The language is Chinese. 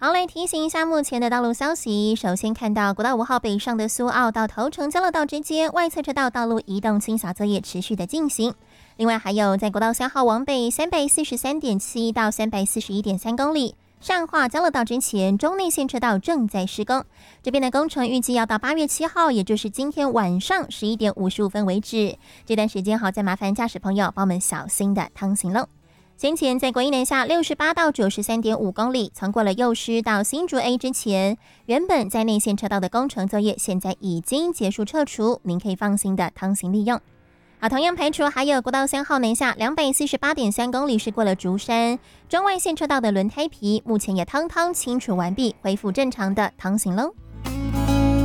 好，来提醒一下目前的道路消息。首先看到国道5号北上的苏澳到头城交流道之间外侧车道道路移动清扫作业持续的进行。另外还有在国道3号往北343.7到341.3公里。善化交流道之前，中内线车道正在施工，这边的工程预计要到8月7号，也就是今天晚上11点55分为止。这段时间好，再麻烦驾驶朋友帮我们小心的通行喽。先前在国一南下68到93.5公里，从过了幼师到新竹 A 之前，原本在内线车道的工程作业现在已经结束撤除，您可以放心的通行利用。好，同样排除还有国道3号南下248.3公里是过了竹山，中外线车道的轮胎皮目前也通通清除完毕，恢复正常的通行喽。